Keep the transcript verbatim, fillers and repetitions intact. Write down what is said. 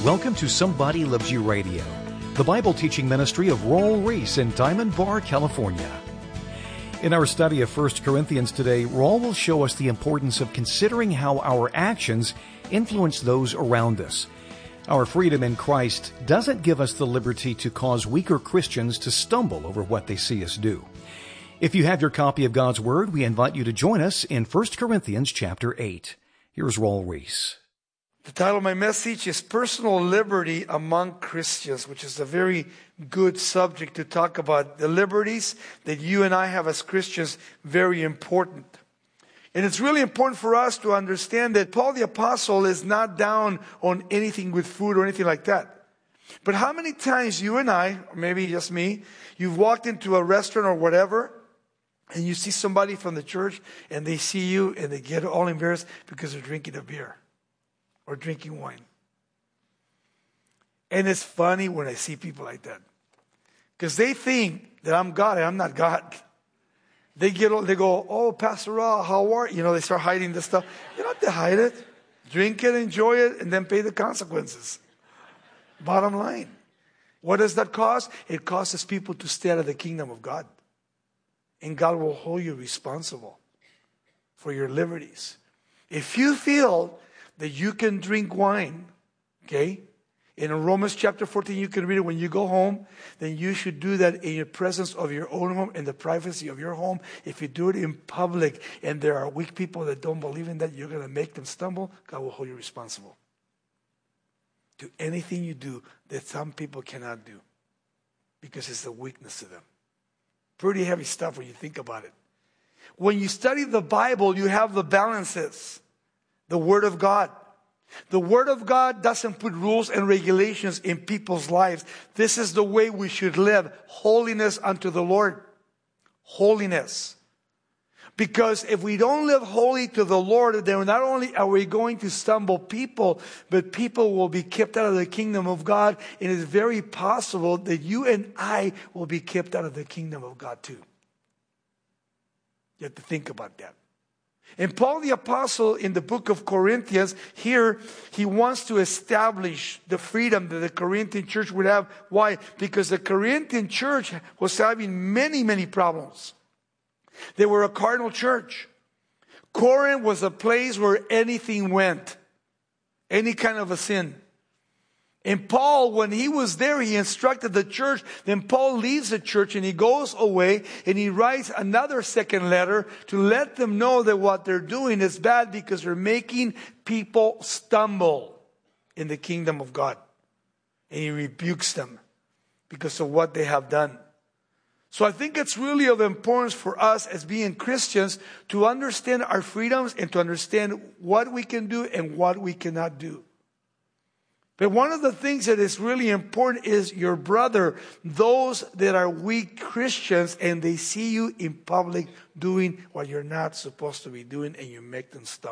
Welcome to Somebody Loves You Radio, the Bible teaching ministry of Raul Ries in Diamond Bar, California. In our study of First Corinthians today, Raul will show us the importance of considering how our actions influence those around us. Our freedom in Christ doesn't give us the liberty to cause weaker Christians to stumble over what they see us do. If you have your copy of God's Word, we invite you to join us in First Corinthians chapter eight. Here's Raul Ries. The title of my message is Personal Liberty Among Christians, which is a very good subject to talk about. The liberties that you and I have as Christians, very important. And it's really important for us to understand that Paul the Apostle is not down on anything with food or anything like that. But how many times you and I, or maybe just me, you've walked into a restaurant or whatever, and you see somebody from the church, and they see you, and they get all embarrassed because they're drinking a beer or drinking wine. And it's funny when I see people like that, because they think that I'm God and I'm not God. They get, they go, oh, Pastor Raul, how are you? You know, they start hiding this stuff. You don't have to hide it. Drink it, enjoy it, and then pay the consequences. Bottom line. What does that cost? It causes people to stay out of the kingdom of God. And God will hold you responsible for your liberties. If you feel that you can drink wine, okay, in Romans chapter fourteen, you can read it when you go home, then you should do that in your presence of your own home, in the privacy of your home. If you do it in public and there are weak people that don't believe in that, you're going to make them stumble, God will hold you responsible. Do anything you do that some people cannot do, because it's the weakness of them. Pretty heavy stuff when you think about it. When you study the Bible, you have the balances. The Word of God. The Word of God doesn't put rules and regulations in people's lives. This is the way we should live. Holiness unto the Lord. Holiness. Because if we don't live holy to the Lord, then not only are we going to stumble people, but people will be kept out of the kingdom of God. And it's very possible that you and I will be kept out of the kingdom of God too. You have to think about that. And Paul the Apostle in the book of Corinthians, here he wants to establish the freedom that the Corinthian church would have. Why? Because the Corinthian church was having many, many problems. They were a carnal church. Corinth was a place where anything went. Any kind of a sin. And Paul, when he was there, he instructed the church. Then Paul leaves the church and he goes away and he writes another second letter to let them know that what they're doing is bad because they're making people stumble in the kingdom of God. And he rebukes them because of what they have done. So I think it's really of importance for us as being Christians to understand our freedoms and to understand what we can do and what we cannot do. But one of the things that is really important is your brother, those that are weak Christians and they see you in public doing what you're not supposed to be doing and you make them stop.